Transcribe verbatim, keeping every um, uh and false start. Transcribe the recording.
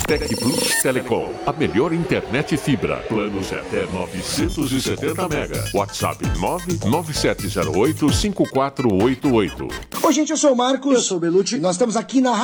Tec Plus Telecom, a melhor internet fibra. Planos até novecentos e setenta mega. WhatsApp nove nove sete zero oito cinco quatro oito oito. Oi, gente, eu sou o Marcos. Eu sou o Belucci. Nós estamos aqui na